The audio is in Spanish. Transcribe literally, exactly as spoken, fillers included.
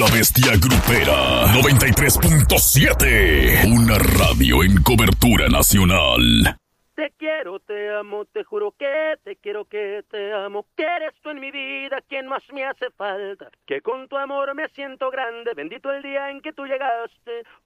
La Bestia Grupera noventa y tres punto siete. Una radio en cobertura nacional. Te quiero, te amo, te juro que te quiero, que te amo, que eres tú en mi vida quien más me hace falta, que con tu amor me siento grande, bendito el día en que tú llegaste,